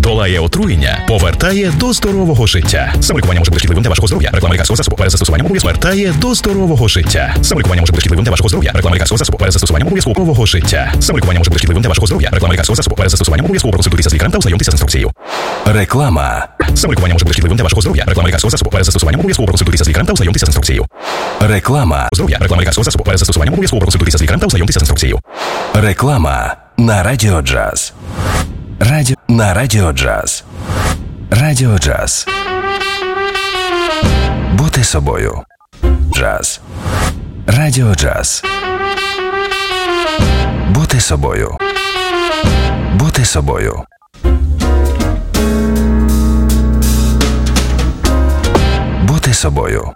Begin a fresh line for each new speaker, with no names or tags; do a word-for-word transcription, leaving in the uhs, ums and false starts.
долає отруєння, повертає до здорового життя. Самолікування може бути шкідливим для вашого здоров'я. Реклама лікарського засобу перед застосуванням обов'язково повертає до здорового життя. Самолікування може бути шкідливим для вашого здоров'я. Реклама лікарського засобу перед застосуванням обов'язкового життя. Самолікування може бути шкідливим для вашого здоров'я. Реклама лікарського засобу перед застосуванням обов'язково проконсультуйтеся з лікарем та ознайомтеся з інструкцією.
Реклама.
Самолікування може бути шкідливим для вашого здоров'я. Реклама лікарського засобу перед застосуванням обов'язково проконсультуйтеся з лікарем та ознайомтеся з інструкцією.
Реклама.
Здоров'я. Реклама лікарського засобу перед застосуванням обов'язково проконсультуйтеся з лікарем та ознайомтеся з інструкцією.
Реклама на Радіо Джаз. Радіо на Радіо Джаз. Радіо Джаз. Бути собою. Джаз. Радіо Джаз. Бути собою. Бути собою. Бути собою.